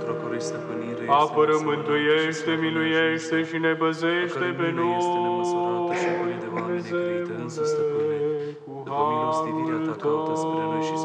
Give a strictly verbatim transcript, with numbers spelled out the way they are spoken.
nostru, acolo-i stăpânire, Apără, mântuiește, miluiește și ne păzește pe noi, este nemăsurată și purii de oameni necărită, însă, stăpâne, după milostivirea ta caută spre noi și